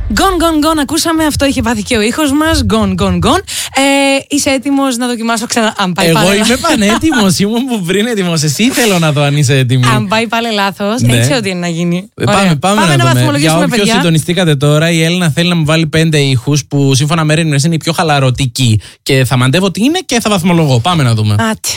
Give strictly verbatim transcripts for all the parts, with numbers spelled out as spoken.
Γκον, γκον, γκον, ακούσαμε, αυτό είχε πάθει και ο ήχος μας. Γκον, γκον, γκον. Ε, είσαι έτοιμος να δοκιμάσω ξανά? Αν πάει Εγώ πάλι είμαι πανέτοιμος, ήμουν που πριν έτοιμος. Εσύ θέλω να δω αν είσαι έτοιμη. Αν πάει πάλι λάθος, Ναι. έτσι ό,τι είναι να γίνει. Ε, Πάμε, πάμε, πάμε να, να δούμε. Για βαθμολογήσουμε, όποιους παιδιά. συντονιστήκατε τώρα, η Έλληνα θέλει να μου βάλει πέντε ήχους που σύμφωνα με έρευνες είναι οι πιο χαλαρωτικοί. Και θα μαντεύω τι είναι και θα βαθμολογώ. Πάμε να δούμε. Άτι.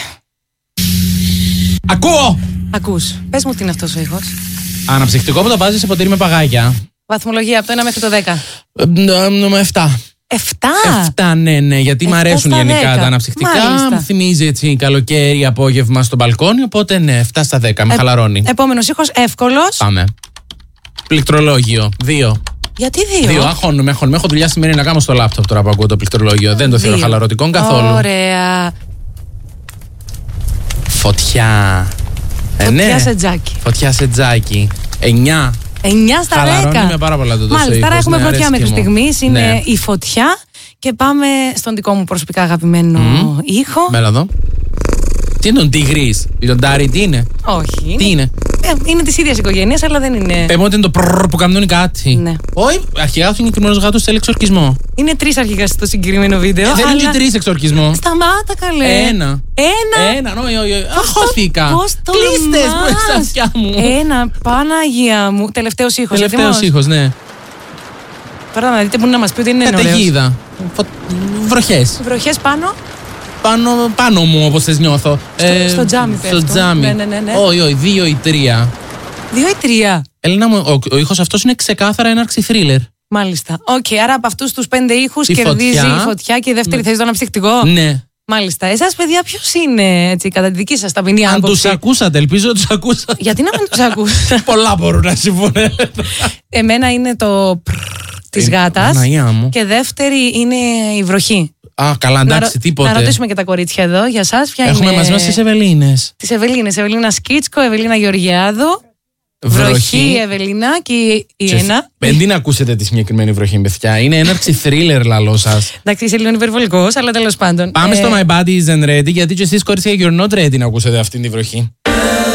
Ακούω! Ακούς. Πες μου τι είναι αυτός ο ήχος. Αναψυκτικό που το βάζει σε ποτήρι με παγάκια. Βαθμολογία από το ένα μέχρι το δέκα. Ε, εφτά. Εφτά. Εφτά, ναι, ναι, γιατί μου Εφτά αρέσουν στα γενικά δέκα. τα αναψυκτικά. Μάλιστα. Μου θυμίζει έτσι καλοκαίρι, απόγευμα στο μπαλκόνι. Οπότε ναι, εφτά στα δέκα. Με Ε, χαλαρώνει. Επόμενος ήχος, εύκολος. Πάμε. Πληκτρολόγιο. Δύο. Γιατί δύο. Δύο. Αχώνουμε, αχώνουμε. Έχω δουλειά σημερινή να κάνω στο λάπτοπ τώρα που ακούω το πληκτρολόγιο. Δεν το θέλω Δύο. χαλαρωτικό καθόλου. Ωραία. Φωτιά. Ε, Φωτιά ναι. σε τζάκι. Φωτιά σε τζάκι. Εννιά. εννιά στα Χαλαρώνει δέκα. με πάρα πολλά το τόσο Μάλιστα, άρα ήχος, έχουμε ναι, φωτιά αρέσει μέχρι και μου. στιγμής. Είναι Ναι. η φωτιά. Και πάμε στον δικό μου προσωπικά αγαπημένο Μμμ. ήχο. Μέλα εδώ. Τι είναι τον τίγρης, λιοντάρι, τι είναι. Όχι. Τι είναι. Ε, είναι τη ίδια οικογένεια, αλλά δεν είναι. Πες μου ότι είναι το πρρρρ που κάνουν κάτι. Ναι. Όχι, αρχικά ο συγκεκριμένο γάτο θέλει εξορκισμό. Είναι τρεις αρχικά στο συγκεκριμένο βίντεο. Ε, δεν είναι αλλά... και τρει εξορκισμό. Σταμάτα καλέ. Ένα. Ένα. Ένα, όχι, όχι. όχι. Αχώθηκα. Πώς το Κλείστες που τολμάς? στα αυτιά μου. Ένα, Παναγία μου. Τελευταίος ήχος. Τελευταίο έτοιμος? ήχο, ναι. Τώρα να δείτε, μπορεί να μας πει ότι είναι ωραίος. Καταιγίδα. Βροχέ. Βροχές πάνω. Πάνω, πάνω μου, όπω θε νιώθω. Στο- στο τζάμι Στο πέφτουν. τζάμι. Ναι, ναι, ναι, ναι. Όχι, όχι, δύο ή τρία. Δύο ή τρία. Έλληνα μου, ο, ο ήχο αυτό είναι ξεκάθαρα έναρξη θρίλερ. Μάλιστα. Οκ, άρα από αυτούς τους πέντε ήχους Η κερδίζει φωτιά. η φωτιά και η δεύτερη θέση το αναψυκτικό. Ναι. Μάλιστα. Εσάς, παιδιά, ποιος είναι, έτσι, κατά τη δική σας ταπεινή Αν άποψη? του ακούσατε, ελπίζω ότι του ακούσατε. Γιατί να μην τους ακούσετε? Πολλά μπορούν να συμφωνήσουν. Εμένα είναι το πρρρ της Ε, γάτας. Παναγία μου. Και δεύτερη είναι η βροχή. Α, καλά, Να, εντάξει, ρω- τίποτε. να ρωτήσουμε και τα κορίτσια εδώ για σας. Ποια Έχουμε είναι... μαζί μας τις Ευελίνες. Τις Ευελίνες. Ευελίνα Σκίτσκο, Ευελίνα Γεωργιάδου. Βροχή, Ευελίνα και η- η Και Ένα. Δεν να ακούσετε τη συγκεκριμένη βροχή, παιδιά. Είναι έναρξη θρίλερ, λαλό σας. Εντάξει, είσαι λίγο υπερβολικός, αλλά τέλος πάντων. Πάμε Ε, στο My Body Isn't Ready, γιατί και εσείς κορίτσια you're not ready να ακούσετε αυτή τη βροχή.